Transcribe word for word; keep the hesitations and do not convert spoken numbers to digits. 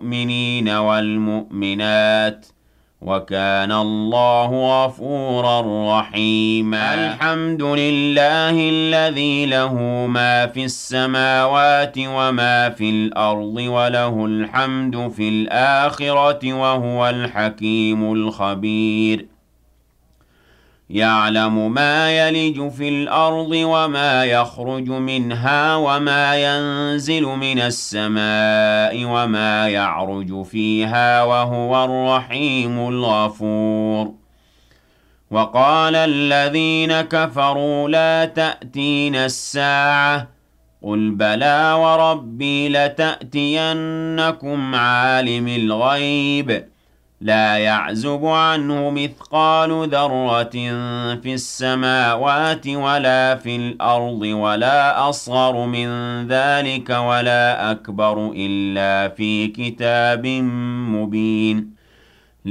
المؤمنين والمؤمنات وكان الله غفورا رحيما الحمد لله الذي له ما في السماوات وما في الأرض وله الحمد في الآخرة وهو الحكيم الخبير يعلم ما يلج في الأرض وما يخرج منها وما ينزل من السماء وما يعرج فيها وهو الرحيم الغفور وقال الذين كفروا لا تأتينا الساعة قل بلى وربي لتأتينكم عالم الغيب لا يعزب عنه مثقال ذرة في السماوات ولا في الأرض ولا أصغر من ذلك ولا أكبر إلا في كتاب مبين